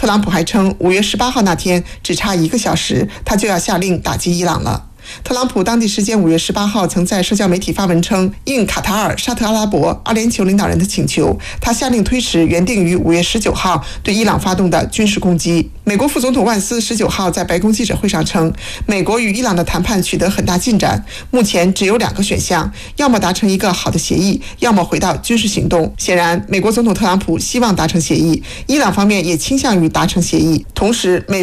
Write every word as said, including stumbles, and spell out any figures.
特朗普还称，五月十八号那天只差一个小时，他就要下令打击伊朗了。特朗普当地时间五月十八号曾在社交媒体发文称，应卡塔尔、沙特阿拉伯、阿联酋领导人的请求，他下令推迟原定于五月十九号对伊朗发动的军事攻击。美国副总统万斯十九号在白宫记者会上称，美国与伊朗的谈判取得很大进展，目前只有两个选项，要么达成一个好的协议，要么回到军事行动。显然，美国总统特朗普希望达成协议，伊朗方面也倾向于达成协议。同时，美